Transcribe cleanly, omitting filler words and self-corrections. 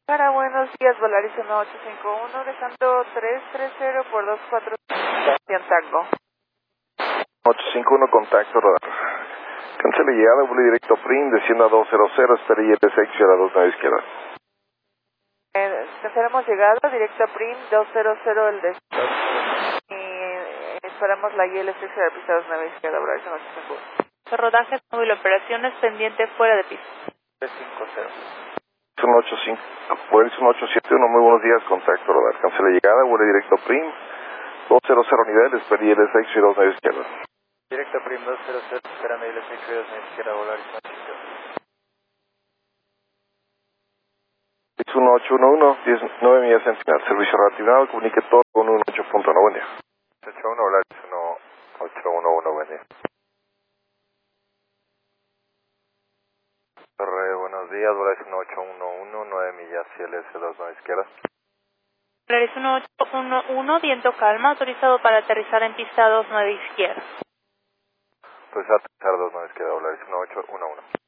Para buenos días, Volaris 1851, dejando 330 por 24 Tango. 851, contacto radar. Cancele llegada, vuelo directo PRIM, descienda a 200, espera IL6 y a la 29 izquierda. Cancelamos llegada, directa PRIM, 200 el destino. Y esperamos la IL6 a la pista 29 izquierda, Volaris 1851. Rodaje, móvil, operaciones, pendiente, fuera de pista. 350. 185, Volaris 1871, muy buenos días, contacto radar. Cancele llegada, vuelo directo PRIM, 200 nivel, espera IL6 y 29 izquierda. Directo PRIM 200, esperando IL6 y 29 izquierda, Volaris 1811, 19 millas en final, servicio reactivado, comunique todo con 18.1, buen día. 81, Volaris 1811, buen día. Buenos días, Volaris 1811, 9 millas, CLS 29 izquierda. Volaris 1811, viento calma, autorizado para aterrizar en pista 29 izquierda. Pues aterrizar 29 izquierda, Volaris 1811.